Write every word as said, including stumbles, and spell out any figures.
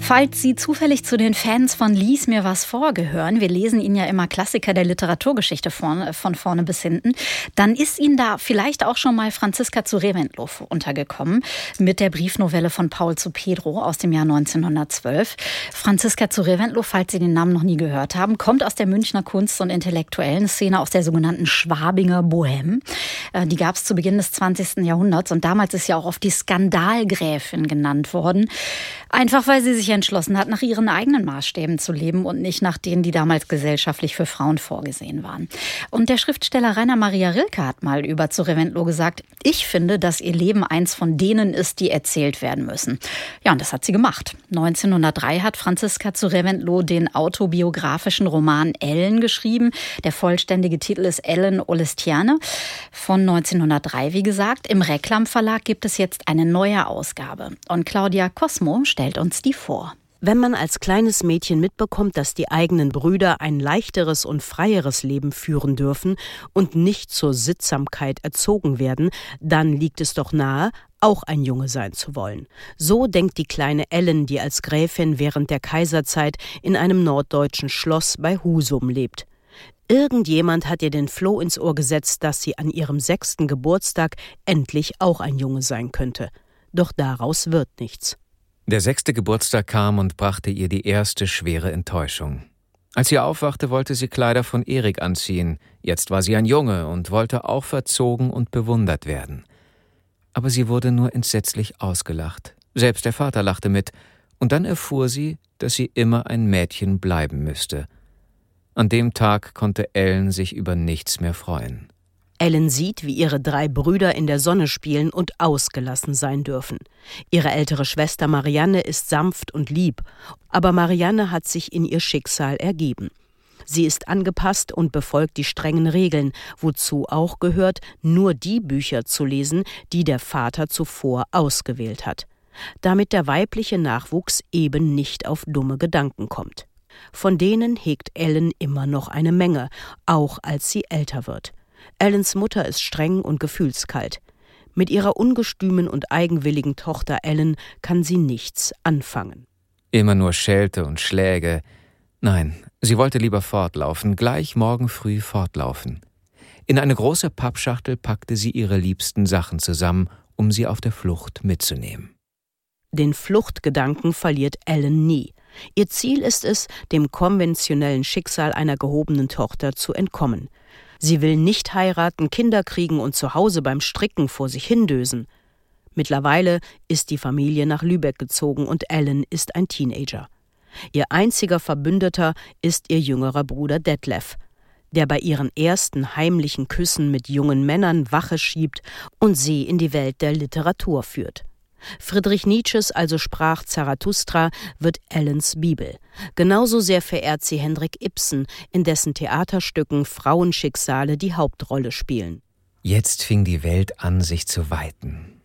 Falls Sie zufällig zu den Fans von Lies mir was vor gehören, wir lesen Ihnen ja immer Klassiker der Literaturgeschichte von, von vorne bis hinten, dann ist Ihnen da vielleicht auch schon mal Franziska zu Reventlow untergekommen mit der Briefnovelle von Paul zu Pedro aus dem Jahr neunzehnhundertzwölf. Franziska zu Reventlow, falls Sie den Namen noch nie gehört haben, kommt aus der Münchner Kunst- und intellektuellen Szene, aus der sogenannten Schwabinger Bohème. Die gab es zu Beginn des zwanzigsten Jahrhunderts und damals ist ja auch oft die Skandalgräfin genannt worden. Einfach weil sie sich entschlossen hat, nach ihren eigenen Maßstäben zu leben und nicht nach denen, die damals gesellschaftlich für Frauen vorgesehen waren. Und der Schriftsteller Rainer Maria Rilke hat mal über zu Reventlow gesagt, ich finde, dass ihr Leben eins von denen ist, die erzählt werden müssen. Ja, und das hat sie gemacht. neunzehnhundertdrei hat Franziska zu Reventlow den autobiografischen Roman Ellen geschrieben. Der vollständige Titel ist Ellen Olestiane von neunzehnhundertdrei, wie gesagt. Im Reklam Verlag gibt es jetzt eine neue Ausgabe. Und Claudia Cosmo stellt uns die vor. Wenn man als kleines Mädchen mitbekommt, dass die eigenen Brüder ein leichteres und freieres Leben führen dürfen und nicht zur Sittsamkeit erzogen werden, dann liegt es doch nahe, auch ein Junge sein zu wollen. So denkt die kleine Ellen, die als Gräfin während der Kaiserzeit in einem norddeutschen Schloss bei Husum lebt. Irgendjemand hat ihr den Floh ins Ohr gesetzt, dass sie an ihrem sechsten Geburtstag endlich auch ein Junge sein könnte. Doch daraus wird nichts. Der sechste Geburtstag kam und brachte ihr die erste schwere Enttäuschung. Als sie aufwachte, wollte sie Kleider von Erik anziehen. Jetzt war sie ein Junge und wollte auch verzogen und bewundert werden. Aber sie wurde nur entsetzlich ausgelacht. Selbst der Vater lachte mit. Und dann erfuhr sie, dass sie immer ein Mädchen bleiben müsste. An dem Tag konnte Ellen sich über nichts mehr freuen. Ellen sieht, wie ihre drei Brüder in der Sonne spielen und ausgelassen sein dürfen. Ihre ältere Schwester Marianne ist sanft und lieb, aber Marianne hat sich in ihr Schicksal ergeben. Sie ist angepasst und befolgt die strengen Regeln, wozu auch gehört, nur die Bücher zu lesen, die der Vater zuvor ausgewählt hat, damit der weibliche Nachwuchs eben nicht auf dumme Gedanken kommt. Von denen hegt Ellen immer noch eine Menge, auch als sie älter wird. Ellens Mutter ist streng und gefühlskalt. Mit ihrer ungestümen und eigenwilligen Tochter Ellen kann sie nichts anfangen. Immer nur Schelte und Schläge. Nein, sie wollte lieber fortlaufen, gleich morgen früh fortlaufen. In eine große Pappschachtel packte sie ihre liebsten Sachen zusammen, um sie auf der Flucht mitzunehmen. Den Fluchtgedanken verliert Ellen nie. Ihr Ziel ist es, dem konventionellen Schicksal einer gehobenen Tochter zu entkommen. Sie will nicht heiraten, Kinder kriegen und zu Hause beim Stricken vor sich hindösen. Mittlerweile ist die Familie nach Lübeck gezogen und Ellen ist ein Teenager. Ihr einziger Verbündeter ist ihr jüngerer Bruder Detlef, der bei ihren ersten heimlichen Küssen mit jungen Männern Wache schiebt und sie in die Welt der Literatur führt. Friedrich Nietzsches also Sprach Zarathustra wird Ellens Bibel. Genauso sehr verehrt sie Henrik Ibsen, in dessen Theaterstücken Frauenschicksale die Hauptrolle spielen. Jetzt fing die Welt an, sich zu weiten.